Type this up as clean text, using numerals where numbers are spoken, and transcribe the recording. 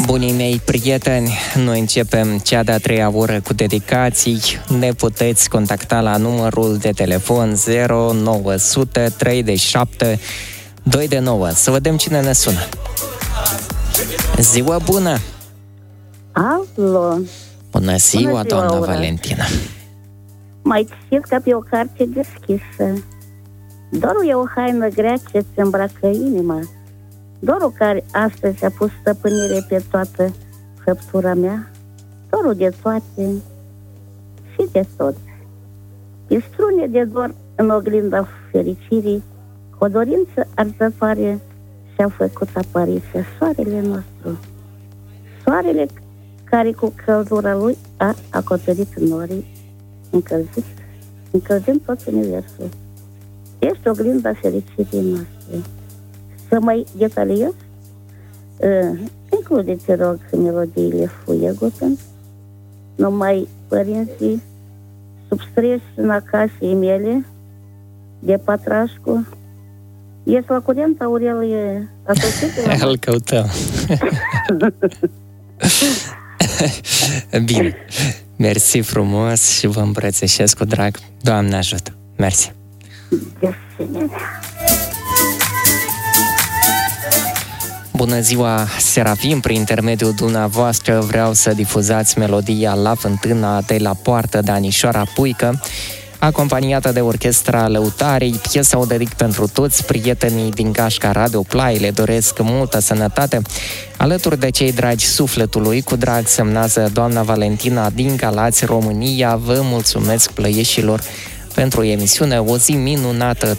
Bunii mei prieteni, noi începem cea de-a treia oră cu dedicații. Ne puteți contacta la numărul de telefon 0900 37 229. Să vedem cine ne sună. Ziua bună! Alo! Bună ziua, doamna Valentina! Mai citit ca pe o carte deschisă. Dorul e o haină grea ce-ți îmbracă inima. Dorul care astăzi a pus stăpânire pe toată făptura mea. Dorul de toate și de tot. Pe strune de dor în oglinda fericirii, cu o dorință arzătoare și-a făcut apariție soarele nostru. Soarele care cu căldura lui a acoperit norii, încălzind tot universul. Ești oglinda fericirii noastre. Să mai detaliez? Include, te rog, melodiile Fuiegută, numai părinții sub stres în acasei mele, de Patrașcu. Ești la curent, Aurel, e asociat? Îl căutăm. Bine. Mersi frumos și vă îmbrățișez cu drag. Doamne ajută. Mersi. Bună ziua, Serafim, prin intermediul dumneavoastră vreau să difuzați melodia La Fântâna de la Poartă de Anișoara Puică, acompaniată de orchestra Lăutarii. Piesa o dedic pentru toți prietenii din gașca Radio Play, le doresc multă sănătate. Alături de cei dragi sufletului, cu drag semnează doamna Valentina din Galați, România. Vă mulțumesc, plăieșilor, pentru emisiune. O zi minunată